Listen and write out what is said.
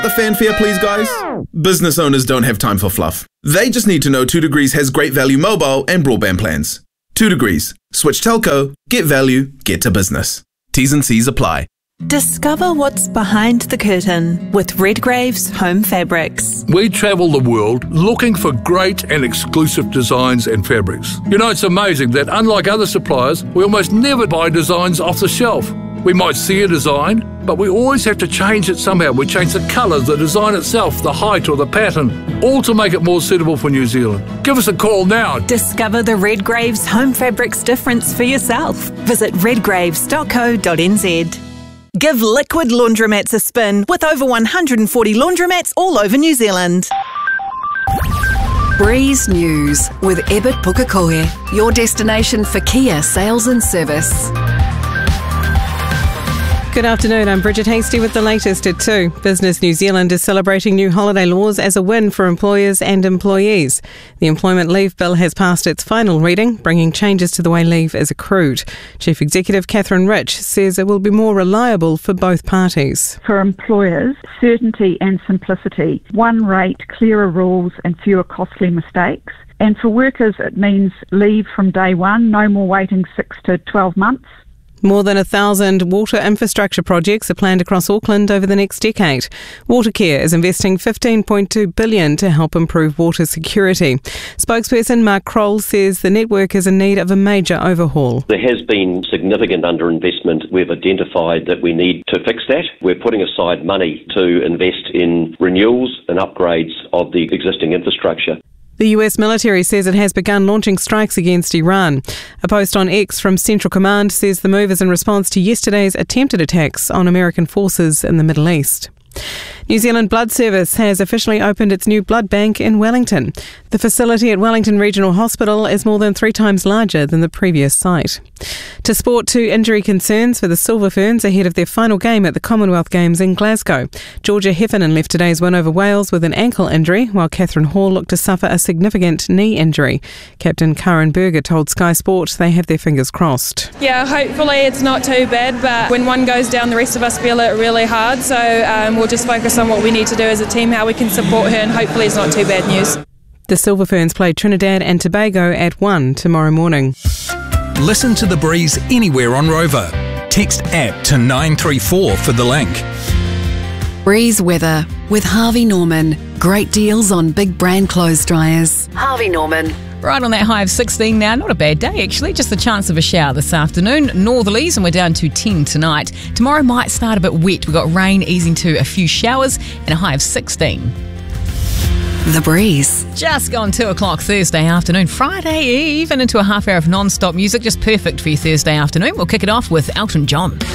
The fanfare, please, guys. Business owners don't have time for fluff. They just need to know 2 Degrees has great value mobile and broadband plans. 2 Degrees. Switch telco, get value, get to business. T's and C's apply. Discover what's behind the curtain with Redgrave's Home Fabrics. We travel the world looking for great and exclusive designs and fabrics. You know, it's amazing that unlike other suppliers, we almost never buy designs off the shelf. We might see a design, but we always have to change it somehow. We change the colour, the design itself, the height or the pattern, all to make it more suitable for New Zealand. Give us a call now. Discover the Redgrave's Home Fabrics difference for yourself. Visit redgraves.co.nz. Give Liquid Laundromats a spin with over 140 laundromats all over New Zealand. Breeze News with Ebert Pukekohe, your destination for Kia sales and service. Good afternoon, I'm Bridget Hasty with the latest at 2. Business New Zealand is celebrating new holiday laws as a win for employers and employees. The Employment Leave Bill has passed its final reading, bringing changes to the way leave is accrued. Chief Executive Catherine Rich says it will be more reliable for both parties. For employers, certainty and simplicity, one rate, clearer rules and fewer costly mistakes. And for workers, it means leave from day one, no more waiting 6 to 12 months. More than 1,000 water infrastructure projects are planned across Auckland over the next decade. Watercare is investing $15.2 billion to help improve water security. Spokesperson Mark Kroll says the network is in need of a major overhaul. There has been significant underinvestment. We've identified that we need to fix that. We're putting aside money to invest in renewals and upgrades of the existing infrastructure. The US military says it has begun launching strikes against Iran. A post on X from Central Command says the move is in response to yesterday's attempted attacks on American forces in the Middle East. New Zealand Blood Service has officially opened its new blood bank in Wellington. The facility at Wellington Regional Hospital is more than 3 times larger than the previous site. To sport, 2 injury concerns for the Silver Ferns ahead of their final game at the Commonwealth Games in Glasgow. Georgia Heffernan left today's win over Wales with an ankle injury, while Catherine Hall looked to suffer a significant knee injury. Captain Karen Berger told Sky Sport they have their fingers crossed. Yeah, hopefully it's not too bad, but when one goes down, the rest of us feel it really hard, so we'll just focus on what we need to do as a team, how we can support her, and hopefully it's not too bad news. The Silver Ferns play Trinidad and Tobago at 1 tomorrow morning. Listen to The Breeze anywhere on Rover. Text APP to 934 for the link. Breeze weather with Harvey Norman. Great deals on big brand clothes dryers. Harvey Norman. Right on that high of 16 now. Not a bad day, actually. Just the chance of a shower this afternoon. Northerlies, and we're down to 10 tonight. Tomorrow might start a bit wet. We've got rain easing to a few showers and a high of 16. The Breeze. Just gone 2 o'clock Thursday afternoon. Friday Eve and into a half hour of non-stop music. Just perfect for your Thursday afternoon. We'll kick it off with Elton John.